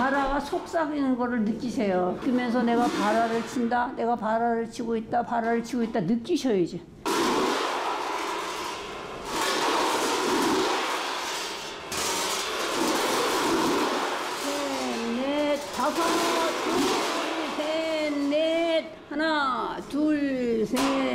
바라가 속삭이는 거를 느끼세요. 느끼면서 내가 바라를 친다, 내가 바라를 치고 있다, 바라를 치고 있다 느끼셔야지. 셋, 넷, 다섯, 둘, 셋, 넷, 하나, 둘, 셋.